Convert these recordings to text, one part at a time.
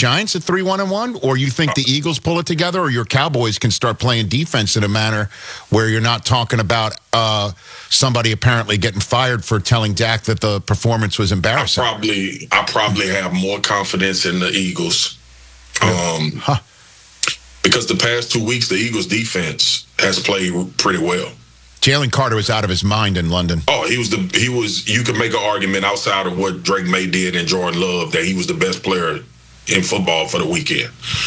Giants at 3-1-1, or you think the Eagles pull it together, or your Cowboys can start playing defense in a manner where you're not talking about somebody apparently getting fired for telling Dak that the performance was embarrassing? I probably have more confidence in the Eagles. Because the past 2 weeks, the Eagles defense has played pretty well. Jalen Carter was out of his mind in London. Oh, he was. You could make an argument outside of what Drake May did and Jordan Love that he was the best player in football for the weekend.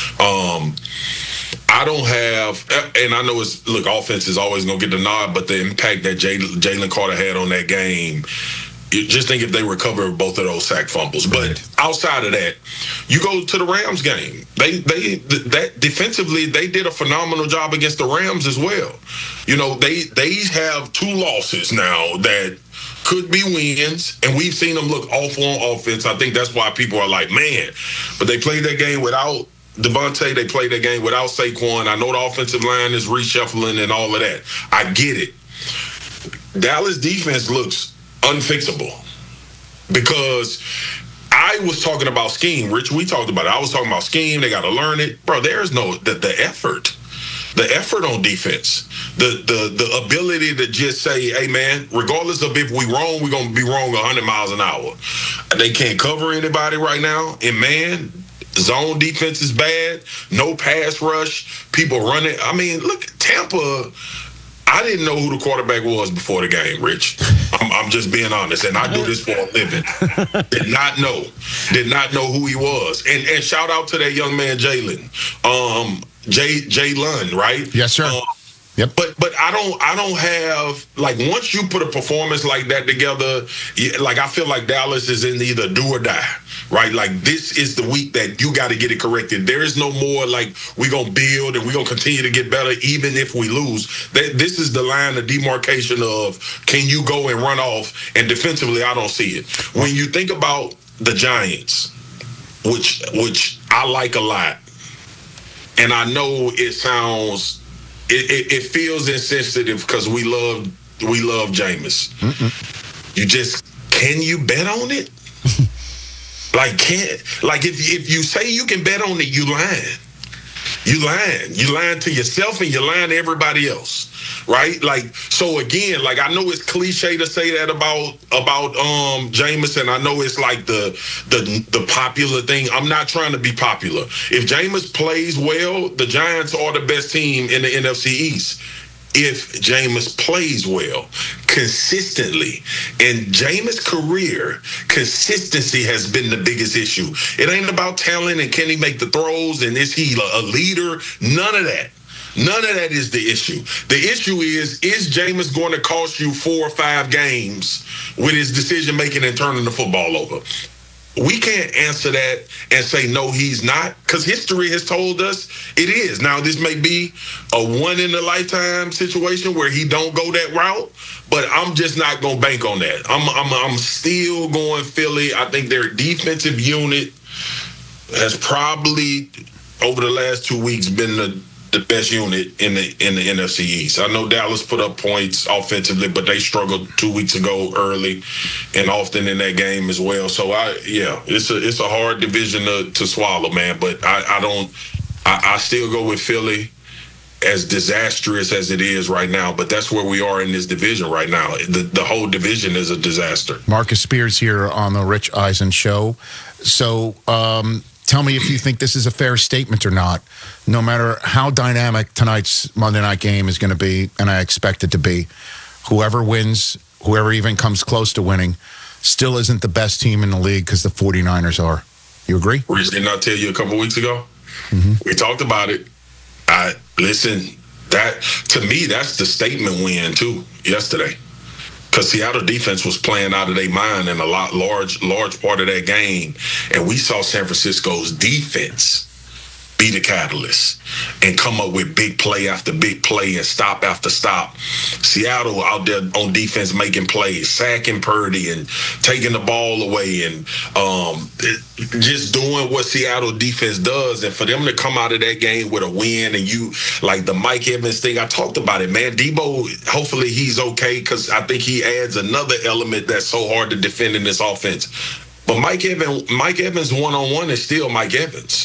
I don't have, and I know offense is always going to get the nod, but the impact that Jalen Carter had on that game, just think if they recover both of those sack fumbles. But outside of that, you go to the Rams game. That defensively, they did a phenomenal job against the Rams as well. You know, they have 2 losses now that could be wins, and we've seen them look awful on offense. I think that's why people are like, man, but they played that game without Devontae, they played that game without Saquon. I know the offensive line is reshuffling and all of that. I get it. Dallas defense looks unfixable because I was talking about scheme. Rich, we talked about it. I was talking about scheme. They got to learn it. Bro, there's the effort. The effort on defense. The ability to just say, hey, man, regardless of if we wrong, we're going to be wrong 100 miles an hour. They can't cover anybody right now. And, man, zone defense is bad. No pass rush. People running. I mean, look, Tampa, I didn't know who the quarterback was before the game, Rich. I'm just being honest, and I do this for a living. Did not know who he was. And shout out to that young man, Jalen. Jalen, right? Yes, sir. Yep. But I don't have, like, once you put a performance like that together, like, I feel like Dallas is in either do or die, right? Like, this is the week that you got to get it corrected. There is no more, like, we're going to build and we're going to continue to get better even if we lose. This is the line of demarcation of, can you go and run off? And defensively, I don't see it. When you think about the Giants, which I like a lot, and I know it sounds... It feels insensitive because we love Jameis. Can you bet on it? If you say you can bet on it, you lying. You lying to yourself and you're lying to everybody else, right? Like, so again, like, I know it's cliche to say that about Jameis, and I know it's like the popular thing. I'm not trying to be popular. If Jameis plays well, the Giants are the best team in the NFC East. If Jameis plays well, consistently. In Jameis' career, consistency has been the biggest issue. It ain't about talent and can he make the throws and is he a leader? None of that. None of that is the issue. The issue is Jameis going to cost you 4 or 5 games with his decision-making and turning the football over? We can't answer that and say, no, he's not, because history has told us it is. Now, this may be a one-in-a-lifetime situation where he don't go that route, but I'm just not going to bank on that. I'm still going Philly. I think their defensive unit has probably, over the last 2 weeks, been the best unit in the NFC East. I know Dallas put up points offensively, but they struggled 2 weeks ago early and often in that game as well. So it's a hard division to swallow, man. But I still go with Philly, as disastrous as it is right now. But that's where we are in this division right now. The whole division is a disaster. Marcus Spears here on the Rich Eisen Show. So tell me if you think this is a fair statement or not. No matter how dynamic tonight's Monday night game is going to be, and I expect it to be, whoever wins, whoever even comes close to winning, still isn't the best team in the league because the 49ers are. You agree? Didn't I tell you a couple weeks ago? We talked about it. Listen, that to me, that's the statement win too yesterday. Because Seattle defense was playing out of their mind in a large part of that game. And we saw San Francisco's defense be the catalyst and come up with big play after big play and stop after stop. Seattle out there on defense making plays, sacking Purdy and taking the ball away and just doing what Seattle defense does. And for them to come out of that game with a win, and you, like the Mike Evans thing, I talked about it, man. Debo, hopefully he's okay, because I think he adds another element that's so hard to defend in this offense. But Mike Evans one-on-one is still Mike Evans.